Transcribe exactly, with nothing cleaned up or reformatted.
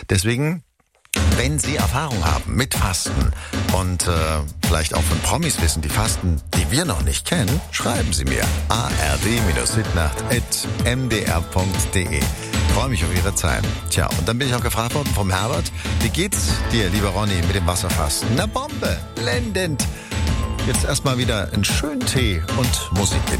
Deswegen, wenn Sie Erfahrung haben mit Fasten und äh, vielleicht auch von Promis wissen, die Fasten, die wir noch nicht kennen, schreiben Sie mir a r d hitnacht at m d r punkt d e. Freue mich auf Ihre Zeit. Tja, und dann bin ich auch gefragt worden vom Herbert, wie geht's dir, lieber Ronny, mit dem Wasserfasten? Na Bombe, blendend. Jetzt erstmal wieder einen schönen Tee und Musik.